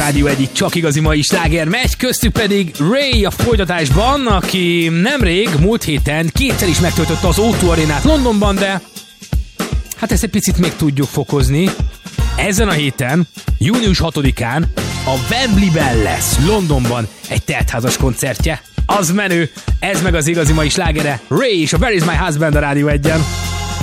Rádió egyik csak igazi mai sláger megy, köztük pedig Ray a folytatásban, aki nemrég, múlt héten kétszer is megtöltötte az O2 arénát Londonban, de hát ezt egy picit még tudjuk fokozni. Ezen a héten, június 6-án a Wembleyben lesz Londonban egy teltházas koncertje. Az menő, ez meg az igazi mai slágere, Ray és a Where is my husband a Rádió 1-en.